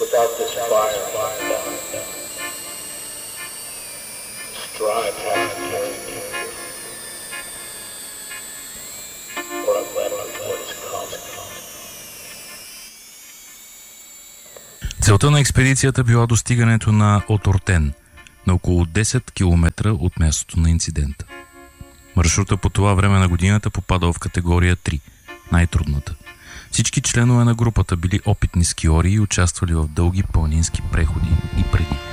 Without this fire in my heart, strive hard to carry me here, or I'm left with what is coming. Целта на експедицията била достигането на Отортен, на около 10 км от мястото на инцидента. Маршрута по това време на годината попадал в категория 3, най-трудната. Всички членове на групата били опитни скиори и участвали в дълги планински преходи и преди.